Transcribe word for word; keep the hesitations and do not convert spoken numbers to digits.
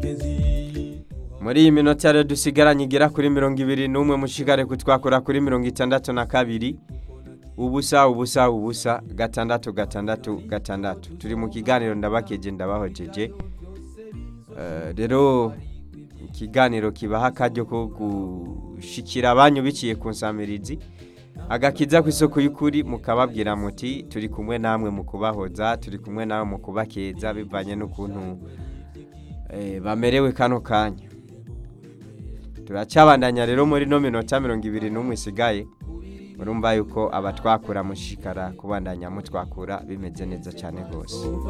muri iyi minota rero dusigaranye igera kuri mirongo ibiri n'umwe mushigare kutwakura kuri mirongo itandatu na kabiri ubusa ubusa ubusa gatandatu gatandatu gatandatu turi mu kiganiro ndabakeje ndabahojeje rero ikiganiro kibaha akaryo ko gushikira abanyu biciye ku nsamirizi agakiza ku isoko y'ukuri mukababwira muti turi kumwe namwe mu kubahoza turi kumwe nawe mu kubakeza bivanye n'ukuntu bamerewe kano kanya turacabandanya rero muri no minota mirongo ibiri n'umwe isigaye murumva yuko abatwakura mushikara kubandanya mutwakura bimeze neza cyane gose